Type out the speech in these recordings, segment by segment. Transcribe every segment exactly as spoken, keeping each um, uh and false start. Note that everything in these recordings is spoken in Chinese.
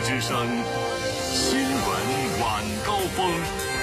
之声新闻晚高峰。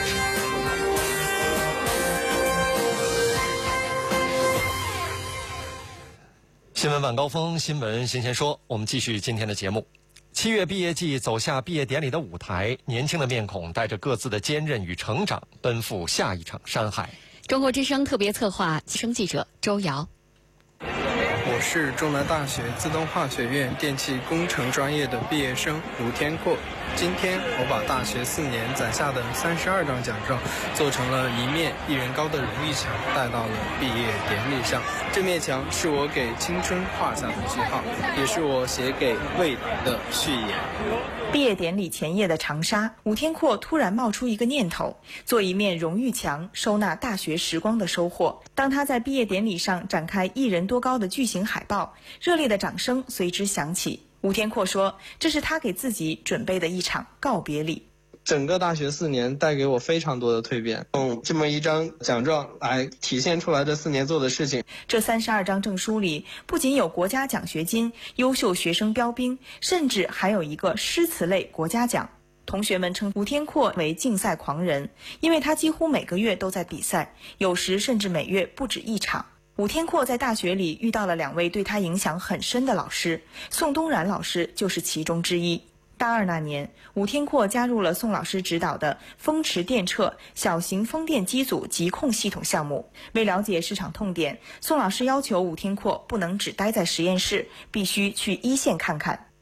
新闻晚高峰，新闻新鲜说，我们继续今天的节目。七月毕业季走下毕业典礼的舞台，年轻的面孔带着各自的坚韧与成长，奔赴下一场山海。 中国之声特别策划，资深记者周瑶。 我是中南大学自动化学院电气工程专业的毕业生吴天阔。今天我把大学四年攒下的三十二张奖状做成了一面一人高的荣誉墙，带到了毕业典礼上。这面墙是我给青春画下的句号，也是我写给未来的序言。 毕业典礼前夜的长沙，吴天阔突然冒出一个念头，做一面荣誉墙，收纳大学时光的收获。当他在毕业典礼上展开一人多高的巨型海报，热烈的掌声随之响起。吴天阔说，这是他给自己准备的一场告别礼。 整个大学四年带给我非常多的蜕变，用这么一张奖状来体现出来这四年做的事情。 这三十二张证书里，不仅有国家奖学金、优秀学生标兵，甚至还有一个诗词类国家奖。同学们称吴天阔为竞赛狂人，因为他几乎每个月都在比赛，有时甚至每月不止一场。吴天阔在大学里遇到了两位对他影响很深的老师，宋东然老师就是其中之一。大二那年，吴天阔加入了宋老师指导的风驰电掣小型风电机组疾控系统项目。为了解市场痛点，宋老师要求吴天阔不能只待在实验室，必须去一线看看。